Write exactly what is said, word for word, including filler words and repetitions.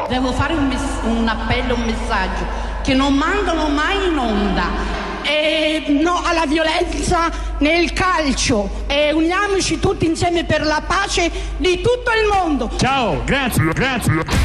Devo fare un, mess- un appello, un messaggio che non mandano mai in onda. E no alla violenza nel calcio e uniamoci tutti insieme per la pace di tutto il mondo. Ciao, grazie, grazie.